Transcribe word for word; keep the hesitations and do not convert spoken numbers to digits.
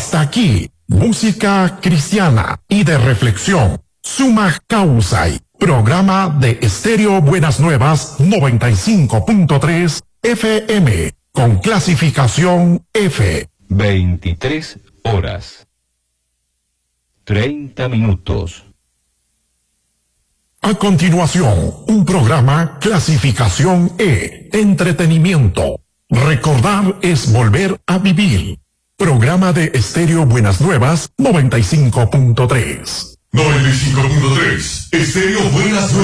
Hasta aquí, música cristiana y de reflexión. Suma Causa, programa de Estéreo Buenas Nuevas noventa y cinco punto tres F M, con clasificación F. veintitrés horas. treinta minutos. A continuación, un programa clasificación E, entretenimiento. Recordar es volver a vivir. Programa de Estéreo Buenas Nuevas noventa y cinco punto tres. noventa y cinco punto tres, Estéreo Buenas Nuevas.